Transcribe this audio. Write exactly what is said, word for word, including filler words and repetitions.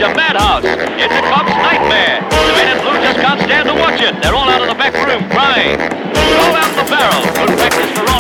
a madhouse. It's a cop's nightmare. The men in blue just can't stand to watch it. They're all out of the back room crying. Roll out the barrel. Good practice for